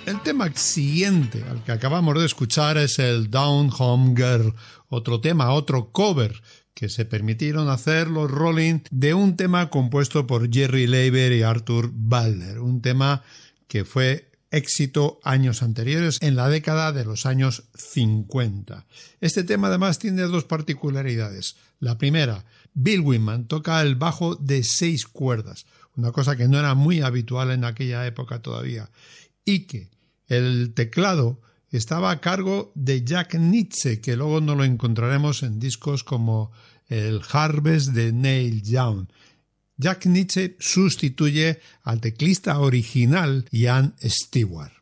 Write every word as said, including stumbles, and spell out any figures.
El tema siguiente al que acabamos de escuchar es el Down Home Girl, otro tema, otro cover que se permitieron hacer los Rolling de un tema compuesto por Jerry Leiber y Arthur Baker, un tema que fue éxito años anteriores, en la década de los años cincuenta. Este tema además tiene dos particularidades. La primera, Bill Wyman toca el bajo de seis cuerdas, una cosa que no era muy habitual en aquella época todavía, y que el teclado estaba a cargo de Jack Nitzsche, que luego no lo encontraremos en discos como el Harvest de Neil Young. Jack Nitzsche sustituye al teclista original Ian Stewart.